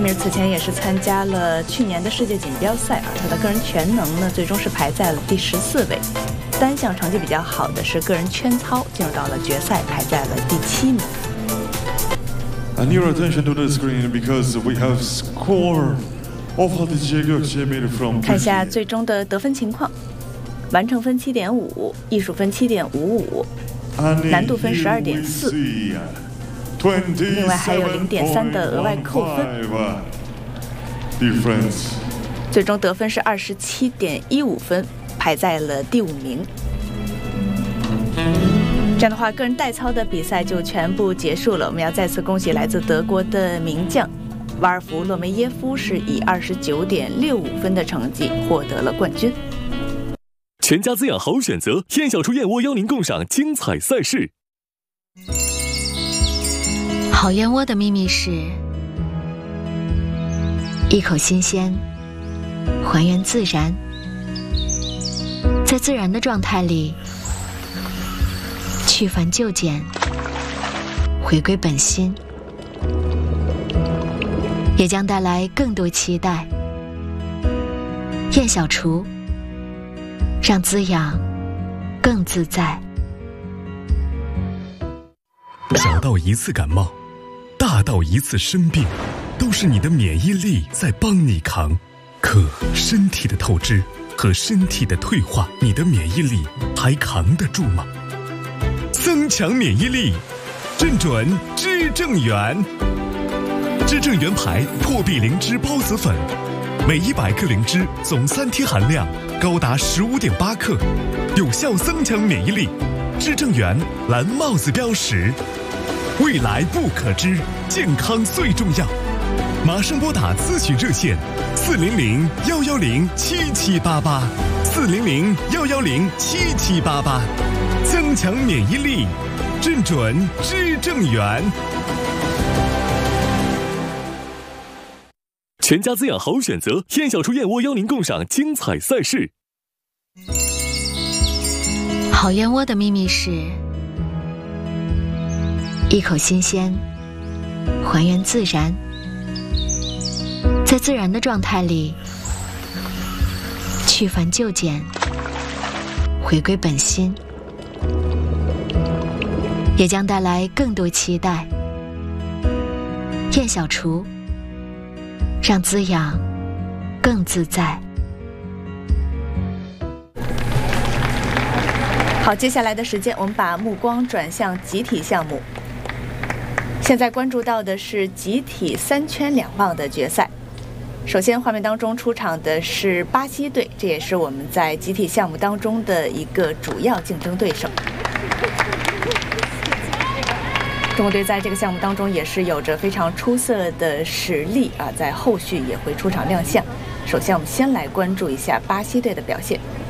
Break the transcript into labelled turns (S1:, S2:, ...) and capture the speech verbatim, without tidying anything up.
S1: 米尔此前也是参加了去年的世界锦标赛啊，他的个人全能呢最终是排在了第十四位。单项成绩比较好的是个人圈操，进入到了决赛，排在了第七名。
S2: And your attention to the screen because we have score of the Jigok from.
S1: 看一下最终的得分情况，完成分七点五，艺术分七点五五，难度分十二点四，另外还有零点三的额外扣分，最终得分是二十七点一五分，排在了第五名。这样的话，个人代操的比赛就全部结束了。我们要再次恭喜来自德国的名将瓦尔弗洛梅耶夫，是以二十九点六五分的成绩获得了冠军。
S3: 全家滋养好选择，燕小厨燕窝邀您共赏精彩赛事。
S4: 好燕窝的秘密是一口新鲜，还原自然，在自然的状态里去繁就简，回归本心，也将带来更多期待。燕小厨，让滋养更自在。
S5: 小到一次感冒，大到一次生病，都是你的免疫力在帮你扛。可身体的透支和身体的退化，你的免疫力还扛得住吗？增强免疫力，正准知正元。知正元牌破壁灵芝孢子粉，每一百克灵芝总三贴含量高达十五点八克，有效增强免疫力。知正元蓝帽子标识，未来不可知，健康最重要。马上拨打咨询热线四零零幺幺零七七八八，四零零幺幺零七七八八，增强免疫力，正准知正元。
S3: 全家滋养好选择，燕小厨燕窝邀您共赏精彩赛事。
S4: 好燕窝的秘密是一口新鲜，还原自然，在自然的状态里去繁就简，回归本心，也将带来更多期待。燕小厨，让滋养更自在。
S1: 好，接下来的时间，我们把目光转向集体项目。现在关注到的是集体三圈两棒的决赛。首先，画面当中出场的是巴西队，这也是我们在集体项目当中的一个主要竞争对手。中国队在这个项目当中也是有着非常出色的实力啊，在后续也会出场亮相。首先，我们先来关注一下巴西队的表现。